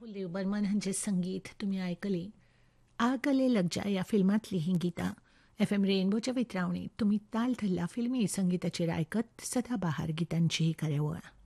राहुल देव बर्मन हांचे संगीत तुम्ही आयकली. आ गले लग जा ह्या फिल्मांतली ही गितां FM रेनबोच्या वितरावणीत तुम्ही ताल धरला फिल्मी संगीताचेर आयकत सदाबहार गितांची ही कार्यावळ.